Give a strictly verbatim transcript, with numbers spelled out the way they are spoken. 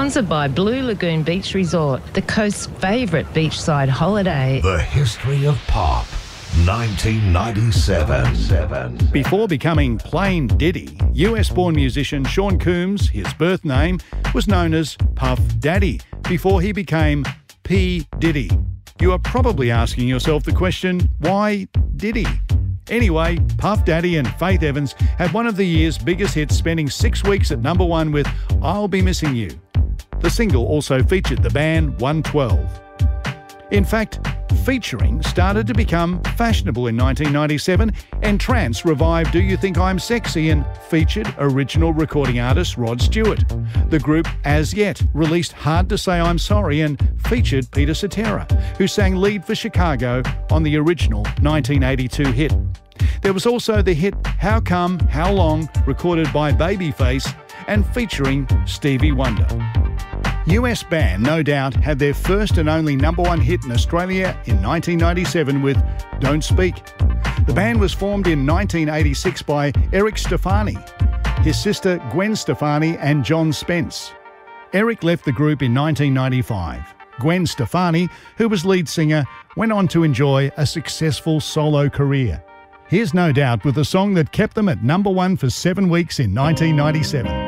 Sponsored by Blue Lagoon Beach Resort, the coast's favourite beachside holiday. The history of pop. nineteen ninety-seven. Before becoming plain Diddy, U S-born musician Sean Combs, his birth name, was known as Puff Daddy before he became P. Diddy. You are probably asking yourself the question, why Diddy? Anyway, Puff Daddy and Faith Evans had one of the year's biggest hits, spending six weeks at number one with I'll Be Missing You. The single also featured the band one twelve. In fact, featuring started to become fashionable in nineteen ninety-seven, and trance revived Do You Think I'm Sexy and featured original recording artist Rod Stewart. The group As Yet released Hard to Say I'm Sorry and featured Peter Cetera, who sang lead for Chicago on the original nineteen eighty-two hit. There was also the hit How Come, How Long, recorded by Babyface and featuring Stevie Wonder. U S band No Doubt had their first and only number one hit in Australia in nineteen ninety-seven with Don't Speak. The band was formed in nineteen eighty-six by Eric Stefani, his sister Gwen Stefani and John Spence. Eric left the group in nineteen ninety-five. Gwen Stefani, who was lead singer, went on to enjoy a successful solo career. Here's No Doubt with a song that kept them at number one for seven weeks in nineteen ninety-seven.